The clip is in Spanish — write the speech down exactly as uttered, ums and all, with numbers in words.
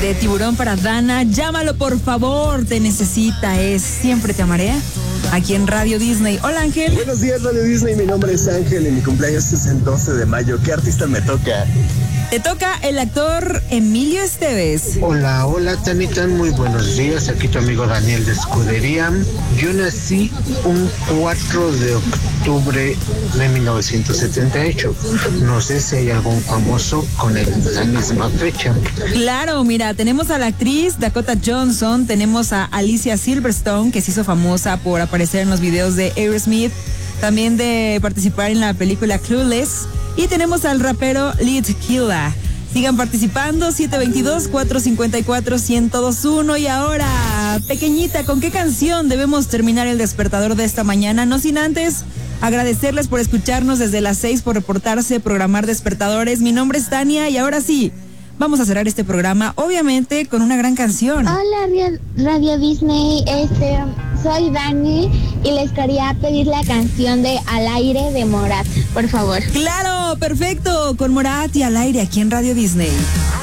de Tiburón para Dana. Llámalo, por favor, te necesita. Es Siempre Te Amaré, aquí en Radio Disney. Hola, Ángel. Buenos días, Radio Disney. Mi nombre es Ángel y mi cumpleaños es el doce de mayo. ¿Qué artista me toca? Te toca el actor Emilio Esteves. Hola, hola, Tanita, muy buenos días. Aquí tu amigo Daniel de Escudería. Yo nací un cuatro de octubre de mil novecientos setenta y ocho. No sé si hay algún famoso con el, la misma fecha. Claro, mira, tenemos a la actriz Dakota Johnson, tenemos a Alicia Silverstone, que se hizo famosa por aparecer en los videos de Aerosmith, también de participar en la película Clueless. Y tenemos al rapero Litquila. Sigan participando, siete dos dos, cuatro cinco cuatro, uno cero dos uno. Y ahora, pequeñita, ¿con qué canción debemos terminar el despertador de esta mañana? No sin antes agradecerles por escucharnos desde las seis, por reportarse, programar despertadores. Mi nombre es Tania y ahora sí, vamos a cerrar este programa, obviamente, con una gran canción. Hola, Radio Disney, este, soy Dani y les quería pedir la canción de Al Aire de Morat, por favor. Claro, perfecto, con Morat y Al Aire aquí en Radio Disney.